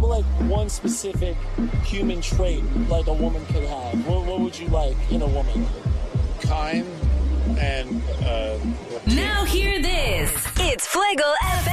like one specific human trait like a woman could have? What would you like in a woman? Kind and now hear this. It's Fuego FM.